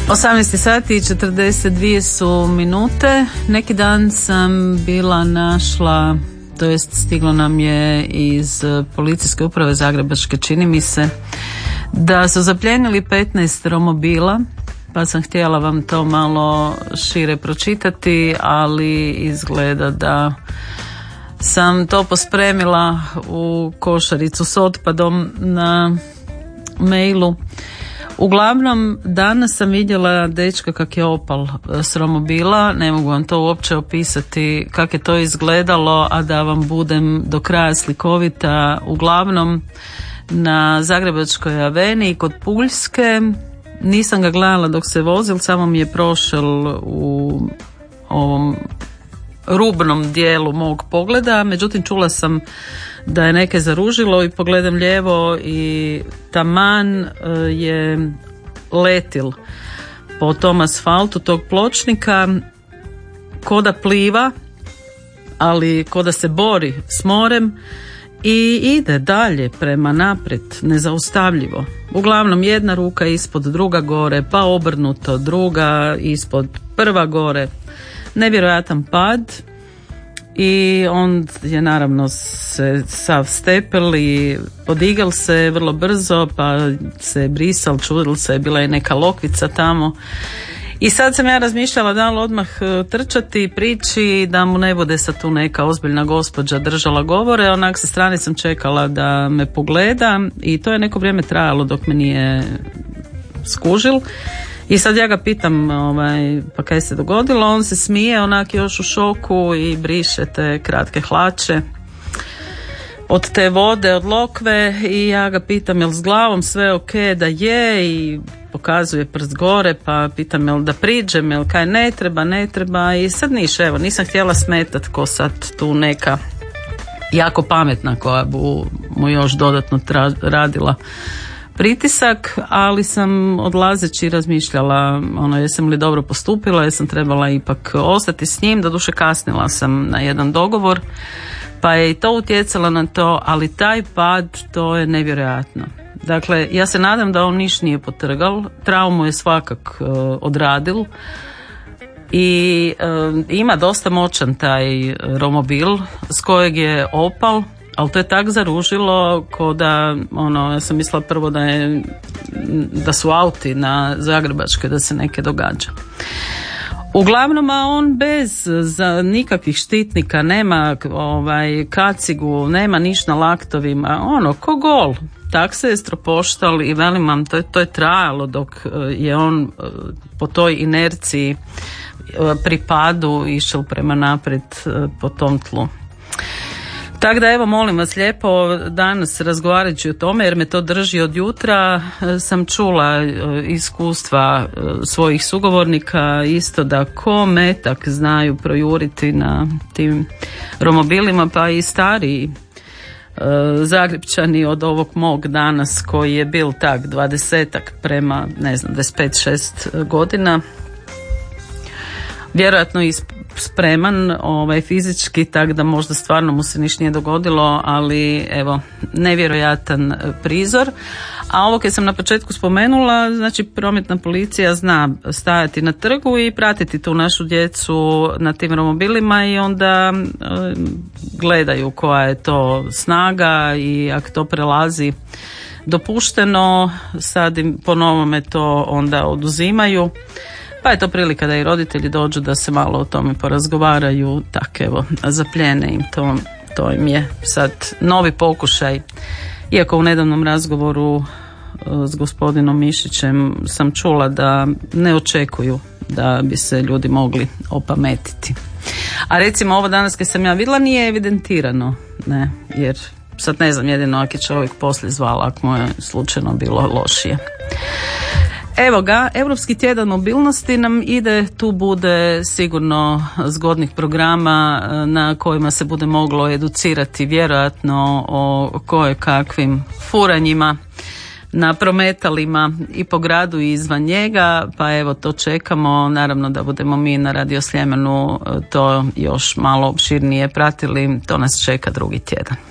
18 sati i 42 su minute. Neki dan sam bila našla, to jest stiglo nam je iz policijske uprave Zagrebačke, čini mi se, da su zapljenili 15 romobila, pa sam htjela vam to malo šire pročitati, ali izgleda da sam to pospremila u košaricu s otpadom na mailu. Uglavnom, danas sam vidjela dečka kak je opal s romobila, ne mogu vam to uopće opisati kak je to izgledalo, a da vam budem do kraja slikovita. Uglavnom, na Zagrebačkoj aveniji kod Puljske, nisam ga gledala dok se vozil, samo mi je prošel u ovom rubnom dijelu mog pogleda, međutim čula sam da je neke zaružilo i pogledam lijevo i taman je letil po tom asfaltu tog pločnika, ko da pliva, ali ko da se bori s morem i ide dalje prema naprijed, nezaustavljivo. Uglavnom jedna ruka ispod, druga gore, pa obrnuto, druga ispod, prva gore. Nevjerojatan pad i on je naravno se sav stepel i podigal se vrlo brzo, pa se brisal, čudil se, bila je neka lokvica tamo. I sad sam ja razmišljala da li odmah trčati, prići, da mu ne bude sad tu neka ozbiljna gospođa držala govore. Onak sa strane sam čekala da me pogleda i to je neko vrijeme trajalo dok me nije skužil. I sad ja ga pitam, pa kaj se dogodilo, on se smije, onak još u šoku i briše te kratke hlače od te vode, od lokve i ja ga pitam jel s glavom sve ok, da je, i pokazuje prst gore, pa pitam jel da priđem, jel kaj ne treba i sad evo, nisam htjela smetat ko sad tu neka jako pametna koja bi mu još dodatno radila pritisak, ali sam odlazeći razmišljala jesam li dobro postupila, jesam trebala ipak ostati s njim, doduše kasnila sam na jedan dogovor, pa je i to utjecalo na to, ali taj pad, to je nevjerojatno. Dakle, ja se nadam da on niš nije potrgal, traumu je svakak odradil i ima dosta moćan taj romobil s kojeg je opal, ali to je tak zaružilo ko da, ja sam mislila prvo da su auti na Zagrebačkoj, da se neke događa. Uglavnom, a on bez nikakvih štitnika, nema kacigu, nema niš na laktovima, ko gol. Tak se je stropoštal i velim vam, to je trajalo dok je on po toj inerciji pri padu išao prema naprijed po tom tlu. Tako da evo, molim vas lijepo, danas razgovarajući o tome, jer me to drži od jutra, sam čula iskustva svojih sugovornika isto da ko metak znaju projuriti na tim romobilima, pa i stariji Zagrepčani od ovog mog danas koji je bil tak 20-ak prema 25-6 godina, vjerojatno i spreman fizički, tak da možda stvarno mu se niš nije dogodilo, ali evo, nevjerojatan prizor. A ovo kad sam na početku spomenula, znači prometna policija zna stajati na trgu i pratiti tu našu djecu na tim romobilima i onda gledaju koja je to snaga i ako to prelazi dopušteno, sad im po novome to onda oduzimaju. Pa je to prilika da i roditelji dođu da se malo o tome porazgovaraju, tak evo, zapljene im to im je sad novi pokušaj. Iako u nedavnom razgovoru s gospodinom Mišićem sam čula da ne očekuju da bi se ljudi mogli opametiti. A recimo ovo danas kad sam ja vidjela nije evidentirano, ne, jer sad ne znam, jedino ako je čovjek poslije zvala, ako mu je slučajno bilo lošije. Evo ga, Europski tjedan mobilnosti nam ide, tu bude sigurno zgodnih programa na kojima se bude moglo educirati vjerojatno o koje kakvim furanjima na prometalima i po gradu i izvan njega, pa evo to čekamo, naravno da budemo mi na Radio Sljemenu to još malo opširnije pratili, to nas čeka drugi tjedan.